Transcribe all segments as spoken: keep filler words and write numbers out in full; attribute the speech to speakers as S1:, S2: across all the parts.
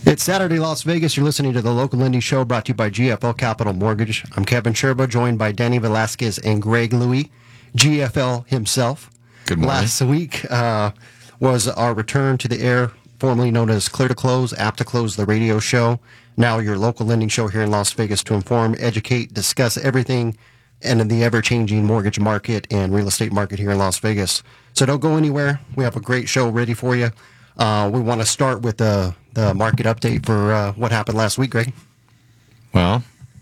S1: It's Saturday, Las Vegas. You're listening to the Local Lending Show brought to you by G F L Capital Mortgage. I'm Kevin Sherba, joined by Danny Velasquez and Greg Louie, G F L himself.
S2: Good morning.
S1: Last week uh, was our return to the air, formerly known as Clear to Close, Apt to Close, the radio show. Now your local lending show here in Las Vegas to inform, educate, discuss everything and in the ever-changing mortgage market and real estate market here in Las Vegas. So don't go anywhere. We have a great show ready for you. Uh, we want to start with the, the market update for uh, what happened last week, Greg.
S2: Well,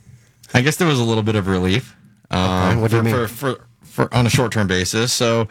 S2: I guess there was a little bit of relief uh,
S1: okay, what do
S2: for,
S1: you mean?
S2: For, for, for, on a short-term basis. So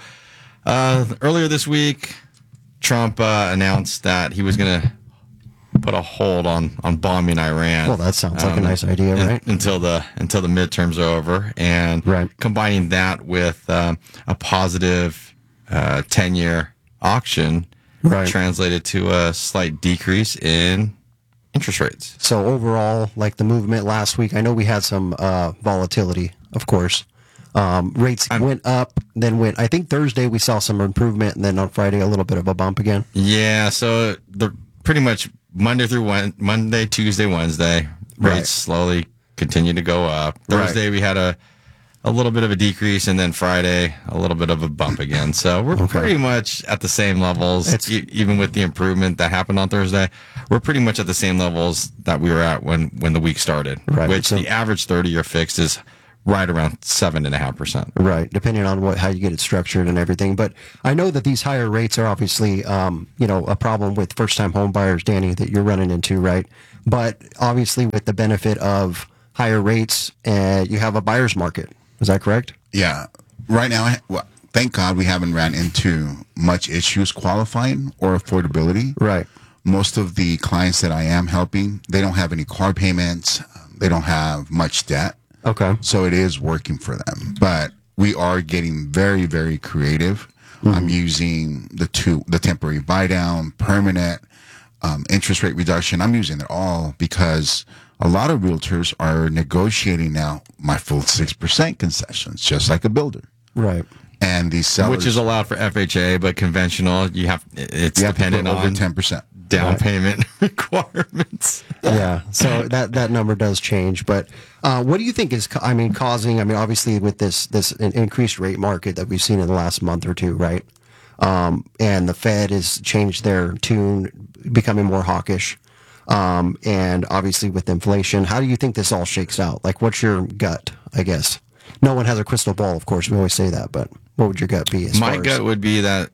S2: uh, earlier this week, Trump uh, announced that he was going to put a hold on, on bombing Iran.
S1: Well, that sounds like
S2: um,
S1: a nice idea, right?
S2: In, until the until the midterms are over, and
S1: right.
S2: combining that with um, a positive uh, ten-year auction.
S1: Right.
S2: Translated to a slight decrease in interest rates.
S1: So overall, like the movement last week, I know we had some uh, volatility, of course. Um, rates I'm, went up, then went, I think Thursday we saw some improvement, and then on Friday a little bit of a bump again.
S2: Yeah, so the pretty much Monday through Wednesday, Monday, Tuesday, Wednesday, rates
S1: right.
S2: slowly continue to go up. Thursday right. we had a a little bit of a decrease, and then Friday, a little bit of a bump again. So we're okay. pretty much at the same levels, e- even with the improvement that happened on Thursday. We're pretty much at the same levels that we were at when, when the week started,
S1: right.
S2: which
S1: so,
S2: the average thirty-year fixed is right around seven point five percent.
S1: Right, depending on what how you get it structured and everything. But I know that these higher rates are obviously, um, you know, a problem with first-time home buyers, Danny, that you're running into, right? But obviously with the benefit of higher rates, uh, you have a buyer's market. Is that correct?
S3: Yeah. Right now, well, thank God we haven't ran into much issues qualifying or affordability.
S1: Right.
S3: Most of the clients that I am helping, they don't have any car payments. They don't have much debt.
S1: Okay.
S3: So it is working for them. But we are getting very, very creative. Mm-hmm. I'm using the two, the temporary buy down, permanent, um, interest rate reduction. I'm using it all because a lot of realtors are negotiating now my full six percent concessions, just like a builder.
S1: Right.
S3: And these sellers...
S2: Which is allowed for F H A, but conventional, you have it's
S3: you have
S2: dependent
S3: to put over
S2: on
S3: ten percent.
S2: Down
S1: right.
S2: payment requirements.
S1: Yeah, so that, that number does change. But uh, what do you think is, I mean, causing, I mean, obviously with this, this increased rate market that we've seen in the last month or two, right? Um, and the Fed has changed their tune, becoming more hawkish. Um, and obviously with inflation, how do you think this all shakes out? Like, what's your gut, I guess? No one has a crystal ball, of course. We always say that, but what would your gut be? As
S2: My
S1: far
S2: gut
S1: as...
S2: would be that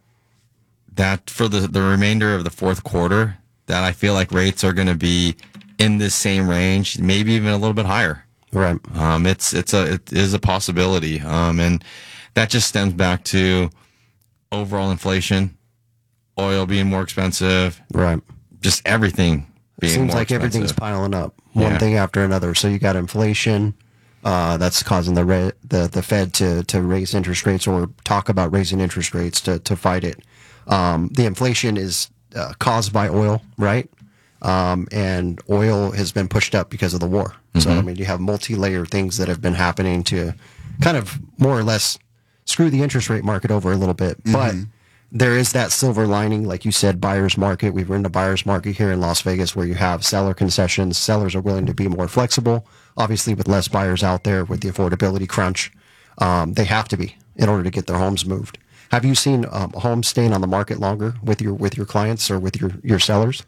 S2: that for the, the remainder of the fourth quarter, that I feel like rates are going to be in this same range, maybe even a little bit higher.
S1: Right.
S2: Um, it's, it's a, it is a possibility. Um, and that just stems back to overall inflation, oil being more expensive.
S1: Right.
S2: Just everything.
S1: It seems
S2: more
S1: like
S2: expensive.
S1: everything's piling up, one
S2: yeah.
S1: thing after another. So you got inflation, uh, that's causing the, re- the the Fed to, to raise interest rates or talk about raising interest rates to, to fight it. Um, the inflation is uh, caused by oil, right? Um, and oil has been pushed up because of the war. Mm-hmm. So, I mean, you have multi-layer things that have been happening to kind of more or less screw the interest rate market over a little bit. Mm-hmm. But there is that silver lining, like you said, buyer's market. We've run a buyer's market here in Las Vegas where you have seller concessions. Sellers are willing to be more flexible. Obviously, with less buyers out there with the affordability crunch, um, they have to be in order to get their homes moved. Have you seen um, homes staying on the market longer with your with your clients or with your, your sellers?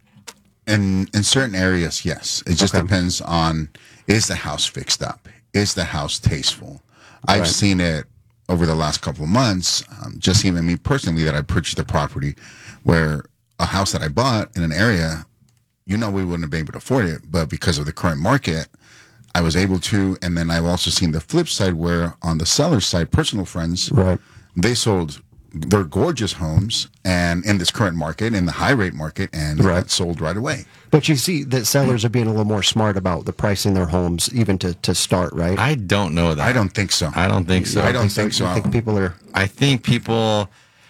S3: In in certain areas, yes. It just
S1: okay.
S3: depends on, is the house fixed up? Is the house tasteful? I've
S1: right.
S3: seen it over the last couple of months, um, just even me personally, that I purchased a property where a house that I bought in an area, you know, we wouldn't have been able to afford it, but because of the current market, I was able to. And then I've also seen the flip side where on the seller's side, personal friends,
S1: right.
S3: they sold their gorgeous homes and in this current market, in the high rate market, and
S1: right.
S3: it sold right away.
S1: But you see that sellers are being a little more smart about the pricing their homes, even to, to start, right?
S2: I don't know that.
S3: I don't think so.
S2: I don't think so.
S3: I don't think so.
S1: I think people are.
S2: I think people.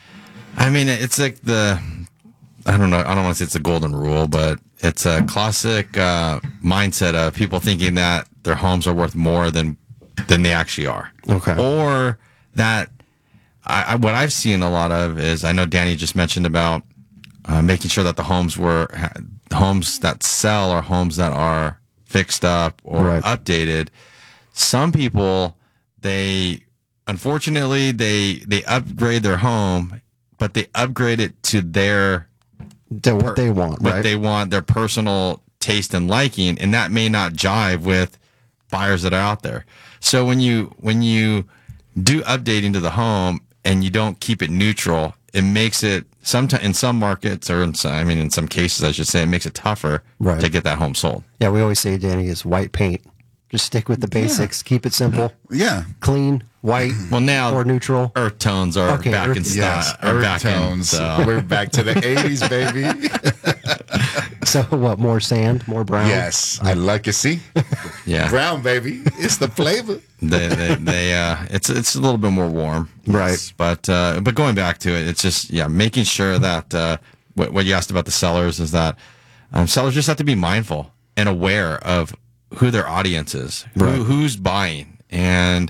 S2: I mean, it's like the. I don't know. I don't want to say it's a golden rule, but it's a classic uh, mindset of people thinking that their homes are worth more than than they actually are.
S1: Okay.
S2: Or that. I, I, what I've seen a lot of is, I know Danny just mentioned about uh, making sure that the homes were homes that sell are homes that are fixed up or
S1: Right.
S2: updated. Some people, they unfortunately they they upgrade their home, but they upgrade it to their
S1: To what they want,
S2: what
S1: right?
S2: they want, their personal taste and liking, and that may not jive with buyers that are out there. So when you when you do updating to the home and you don't keep it neutral, it makes it sometimes in some markets or in some, I mean in some cases I should say, it makes it tougher
S1: Right.
S2: to get that home sold.
S1: Yeah, we always say, Danny, is white paint. Just stick with the basics. Keep it simple,
S3: Yeah.
S1: clean, white,
S2: Well, now
S1: or neutral.
S2: earth tones are
S1: Okay,
S2: back
S1: earth-
S2: in style.
S3: Yes.
S2: are
S3: Earth
S2: back in,
S3: tones.
S2: so-
S3: We're back to the eighties, baby.
S1: So what? More sand, more brown.
S3: Yes. I like it. See?
S2: yeah.
S3: Brown, baby. It's the flavor.
S2: they, they, they uh, it's it's a little bit more warm,
S1: Right.
S2: Yes. But uh, but going back to it, it's just yeah, making sure that uh, what what you asked about the sellers is that um, sellers just have to be mindful and aware of who their audience is, who,
S1: Right.
S2: who's buying, and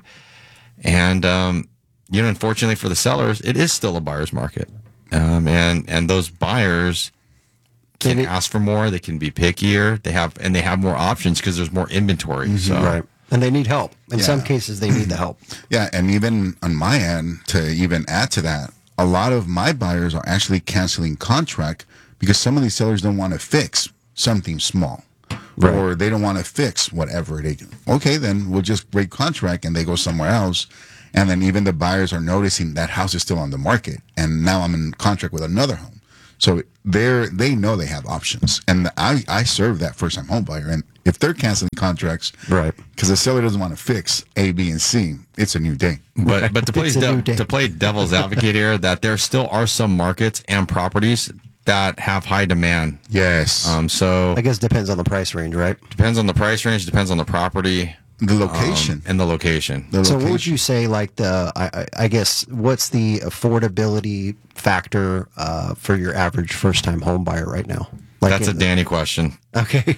S2: and um, you know, unfortunately for the sellers, it is still a buyer's market, um, and and those buyers can
S1: Maybe-
S2: ask for more, they can be pickier, they have and they have more options because there's more inventory. So
S1: Right. And they need help. In
S3: Yeah.
S1: some cases, they need the help.
S3: Yeah, and even on my end, to even add to that, a lot of my buyers are actually canceling contract because some of these sellers don't want to fix something small,
S1: Right.
S3: or they don't want to fix whatever they do. Okay, then we'll just break contract and they go somewhere else. And then even the buyers are noticing that house is still on the market, and now I'm in contract with another home. So they're they know they have options, and I I serve that first time home buyer, and if they're canceling contracts,
S1: Right.
S3: because the seller doesn't want to fix A, B, and C, it's a new day.
S2: But but to play
S1: It's a new
S2: de-
S1: day.
S2: to play devil's advocate here, that there still are some markets and properties that have high demand.
S3: Yes,
S2: Um, so
S1: I guess it depends on the price range, right?
S2: depends on the price range, depends on the property,
S3: the location.
S2: um, and the location.
S3: the
S1: So
S3: location.
S1: what would you say, like the, I, I I guess, what's the affordability factor uh, for your average first-time home buyer right now? Like
S2: That's a
S1: in-
S2: Danny question.
S1: Okay.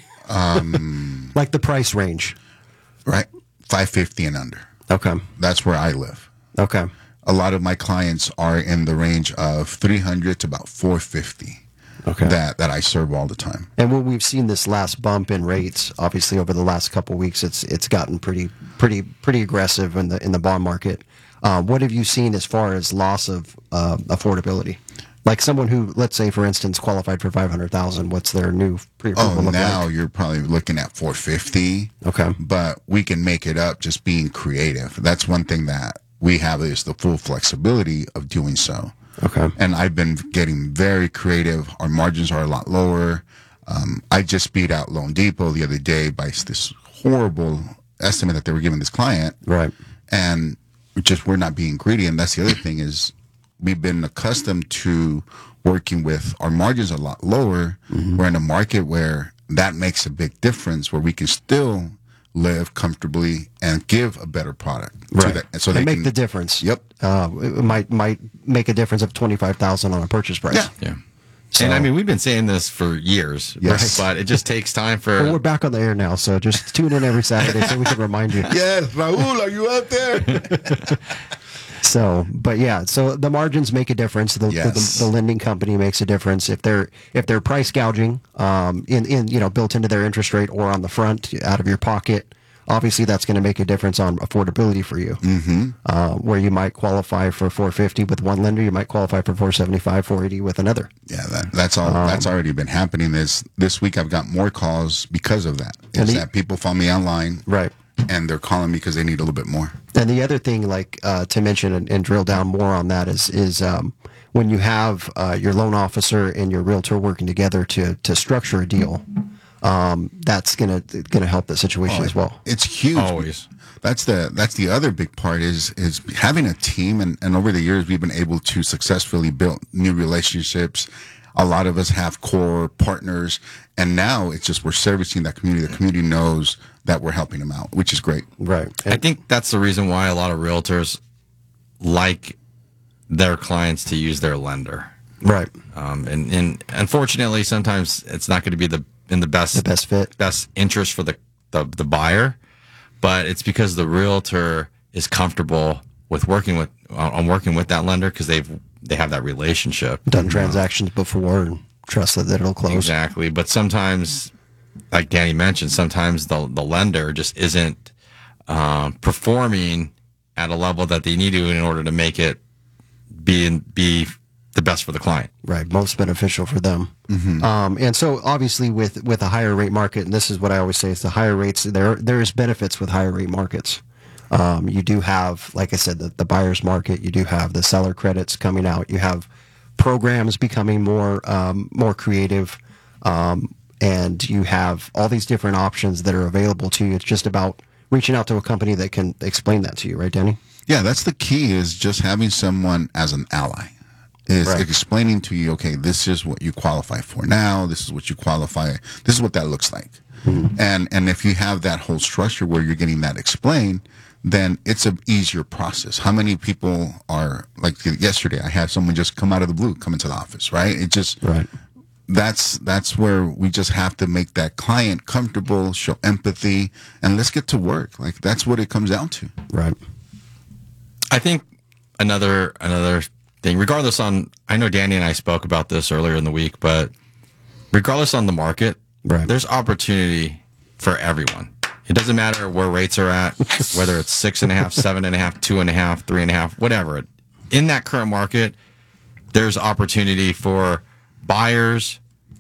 S1: Um, like the price range.
S3: right? five fifty and under.
S1: Okay.
S3: That's where I live.
S1: Okay.
S3: A lot of my clients are in the range of three hundred to about four fifty.
S1: Okay.
S3: That that I serve all the time.
S1: And when we've seen this last bump in rates, obviously over the last couple of weeks, it's it's gotten pretty pretty pretty aggressive in the in the bond market. Uh, what have you seen as far as loss of uh, affordability? Like someone who, let's say, for instance, qualified for five hundred thousand, what's their new pre-approval
S3: Oh,
S1: look
S3: now
S1: like?
S3: you're probably looking at four fifty.
S1: Okay.
S3: But we can make it up just being creative. That's one thing that we have is the full flexibility of doing so.
S1: Okay.
S3: And I've been getting very creative. Our margins are a lot lower. Um, I just beat out Loan Depot the other day by this horrible estimate that they were giving this client.
S1: Right.
S3: And just we're not being greedy. And that's the other thing is we've been accustomed to working with our margins a lot lower.
S1: Mm-hmm.
S3: We're in a market where that makes a big difference, where we can still live comfortably and give a better product. to
S1: Right.
S3: that. And so
S1: and
S3: they
S1: make
S3: can,
S1: the difference.
S3: Yep.
S1: Uh, it might might make a difference of twenty five thousand on a purchase price.
S3: Yeah.
S2: Yeah.
S1: So-
S2: and I mean, we've been saying this for years,
S3: Yes.
S2: but it just takes time for.
S1: Well, we're back on the air now, so just tune in every Saturday so we can remind you.
S3: Yes, Raul, are you out there?
S1: So, but yeah, so the margins make a difference. The,
S3: Yes.
S1: the, the lending company makes a difference if they're if they're price gouging um, in in you know built into their interest rate or on the front out of your pocket. Obviously, that's going to make a difference on affordability for you. Mm-hmm. Uh, where you might qualify for four fifty with one lender, you might qualify for four seventy five, four eighty with another.
S3: Yeah, that, that's all.
S1: Um,
S3: that's already been happening. This this week, I've got more calls because of that.
S1: And
S3: Is
S1: the-
S3: that people follow me online,
S1: Right.
S3: and they're calling me because they need a little bit more.
S1: And the other thing, like uh, to mention and, and drill down more on that, is is um, when you have uh, your loan officer and your realtor working together to to structure a deal, um, that's gonna gonna help the situation as well.
S3: It's huge.
S2: Always.
S3: That's the that's the other big part is is having a team, and, and over the years we've been able to successfully build new relationships. A lot of us have core partners, and now it's just we're servicing that community. The community knows that we're helping them out, which is great.
S1: Right.
S2: I think that's the reason why a lot of realtors like their clients to use their lender.
S1: Right.
S2: Um, and, and unfortunately, sometimes it's not going to be the in the best
S1: The best fit.
S2: best interest for the, the the buyer, but it's because the realtor is comfortable with working with on on working with that lender because they've they have that relationship.
S1: Done transactions before and trust that, that it'll close.
S2: Exactly. But sometimes, like Danny mentioned, sometimes the the lender just isn't um, performing at a level that they need to in order to make it be be the best for the client.
S1: Right, most beneficial for them. Mm-hmm. Um, and so obviously with, with a higher rate market, and this is what I always say, is the higher rates, there there is benefits with higher rate markets. Um, you do have, like I said, the, the buyer's market, you do have the seller credits coming out, you have programs becoming more um, more creative, um, and you have all these different options that are available to you. It's just about reaching out to a company that can explain that to you, right, Danny?
S3: Yeah, that's the key, is just having someone as an ally. Is right. explaining to you, okay, this is what you qualify for now, this is what you qualify, this is what that looks like. Mm-hmm. And and if you have that whole structure where you're getting that explained, then it's an easier process. How many people are, like yesterday, I had someone just come out of the blue, come into the office, right? It just,
S1: right.
S3: that's that's where we just have to make that client comfortable, show empathy, and let's get to work. Like, that's what it comes down to.
S1: Right.
S2: I think another another thing, regardless on, I know Danny and I spoke about this earlier in the week, but regardless on the market,
S1: right.
S2: there's opportunity for everyone. It doesn't matter where rates are at, whether it's six and a half, seven and a half, two and a half, three and a half, whatever. In that current market, there's opportunity for buyers,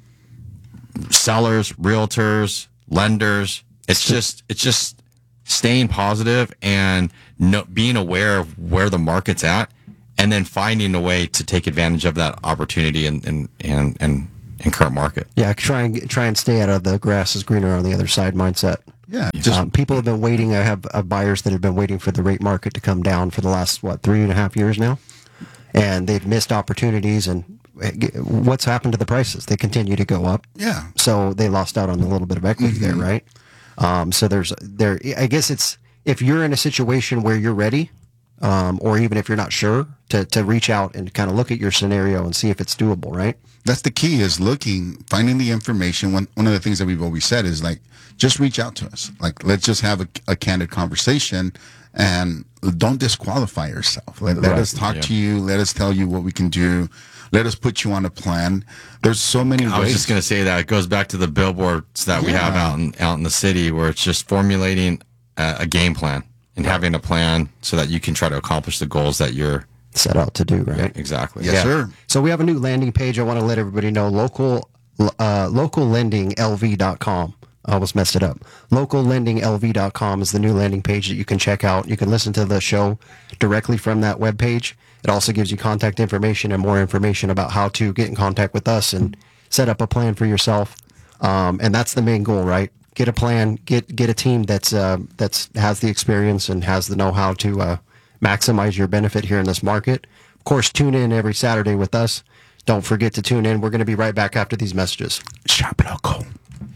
S2: sellers, realtors, lenders. It's just, it's just staying positive and no, being aware of where the market's at, and then finding a way to take advantage of that opportunity in in in, in, in current market.
S1: Yeah, try and try and stay out of the grass is greener on the other side mindset.
S3: Yeah,
S1: just um, people have been waiting. I have uh, buyers that have been waiting for the rate market to come down for the last what three and a half years now, and they've missed opportunities. And what's happened to the prices? They continue to go up.
S3: Yeah,
S1: so they lost out on a little bit of equity mm-hmm. there, right? Um, so there's there. I guess it's if you're in a situation where you're ready. Um, or even if you're not sure, to, to reach out and kind of look at your scenario and see if it's doable, right?
S3: That's the key, is looking, finding the information. One, one of the things that we've always said is, like, just reach out to us. Like, let's just have a, a candid conversation, and don't disqualify yourself. Let, let right. us talk yeah. to you. Let us tell you what we can do. Let us put you on a plan. There's so many
S2: I
S3: ways.
S2: was just going to say that. It goes back to the billboards that yeah. we have out in, out in the city, where it's just formulating a, a game plan. And having a plan so that you can try to accomplish the goals that you're
S1: set out to do, right?
S2: Yeah, exactly.
S3: Yes, yeah. sir.
S1: So we have a new landing page. I want to let everybody know, local uh, local lending L V dot com. I almost messed it up. local lending L V dot com is the new landing page that you can check out. You can listen to the show directly from that webpage. It also gives you contact information and more information about how to get in contact with us and set up a plan for yourself. Um, and that's the main goal, right? Get a plan, get get a team that's uh, that's has the experience and has the know-how to uh, maximize your benefit here in this market. Of course, tune in every Saturday with us. Don't forget to tune in. We're going to be right back after these messages.
S3: Shop local.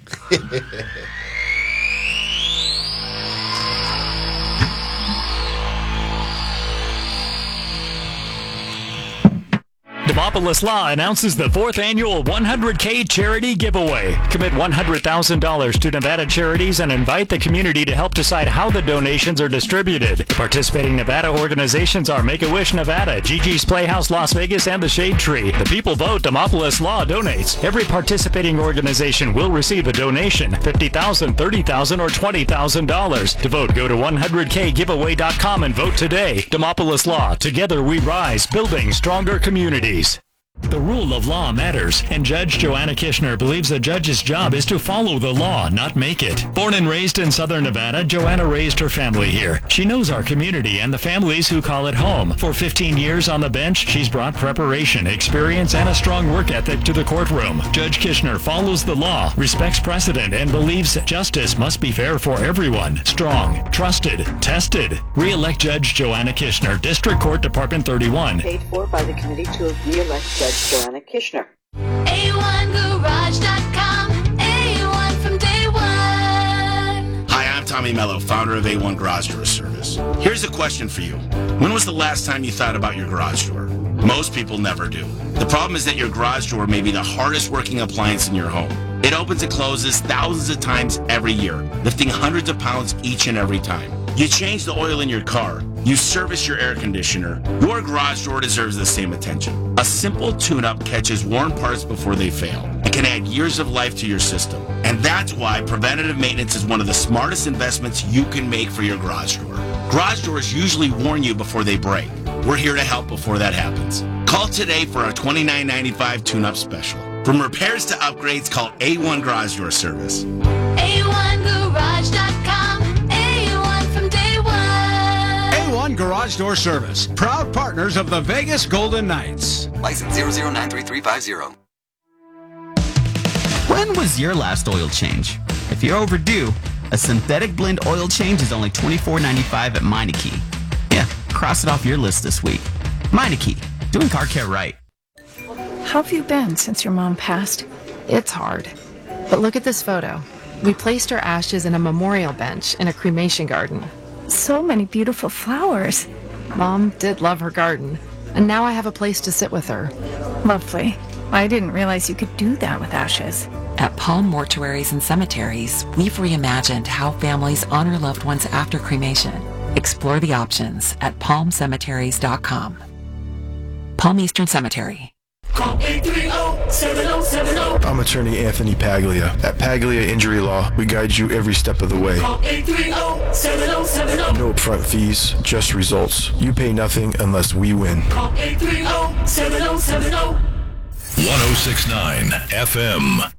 S4: Demopolis Law announces the fourth annual one hundred K charity giveaway. Commit one hundred thousand dollars to Nevada charities and invite the community to help decide how the donations are distributed. Participating Nevada organizations are Make-A-Wish Nevada, Gigi's Playhouse Las Vegas, and the Shade Tree. The people vote. Demopolis Law donates. Every participating organization will receive a donation, fifty thousand dollars, thirty thousand dollars, or twenty thousand dollars. To vote, go to one hundred K giveaway dot com and vote today. Demopolis Law. Together we rise, building stronger communities. The rule of law matters, and Judge Joanna Kishner believes a judge's job is to follow the law, not make it. Born and raised in Southern Nevada, Joanna raised her family here. She knows our community and the families who call it home. For fifteen years on the bench, she's brought preparation, experience, and a strong work ethic to the courtroom. Judge Kishner follows the law, respects precedent, and believes justice must be fair for everyone. Strong, trusted, tested. Re-elect Judge Joanna Kishner, District Court, Department thirty-one.
S5: Paid for by the committee to re-elect Judge Joanna Kishner.
S6: A one garage dot com, A one from day one.
S7: Hi, I'm Tommy Mello, founder of A one Garage Door Service. Here's a question for you. When was the last time you thought about your garage door? Most people never do. The problem is that your garage door may be the hardest working appliance in your home. It opens and closes thousands of times every year, lifting hundreds of pounds each and every time. You change the oil in your car, You service your air conditioner. Your garage door deserves the same attention. A simple tune-up catches worn parts before they fail. It can add years of life to your system. And that's why preventative maintenance is one of the smartest investments you can make for your garage door. Garage doors usually warn you before they break. We're here to help before that happens. Call today for our twenty-nine ninety-five tune-up special. From repairs to upgrades, call A one Garage Door Service.
S6: A one garage dot com. A one from day one.
S8: A one Garage Door Service, proud partners of the Vegas Golden Knights.
S9: License zero zero nine three three five zero.
S10: When was your last oil change? If you're overdue, a synthetic blend oil change is only twenty-four ninety-five at Meineke. Yeah, cross it off your list this week. Meineke, doing car care right.
S11: How have you been since your mom passed? It's hard. But look at this photo. We placed her ashes in a memorial bench in a cremation garden.
S12: So many beautiful flowers.
S11: Mom did love her garden, and now I have a place to sit with her.
S12: Lovely. I didn't realize you could do that with ashes.
S13: At Palm Mortuaries and Cemeteries, we've reimagined how families honor loved ones after cremation. Explore the options at palm cemeteries dot com. Palm Eastern Cemetery.
S14: Call eight three zero, seven zero seven zero. I'm attorney Anthony Paglia. At Paglia Injury Law, we guide you every step of the way. Call eight three zero, seven zero seven zero. No upfront fees, just results. You pay nothing unless we win. Call eight three zero, seven zero seven zero.
S15: one oh six point nine F M.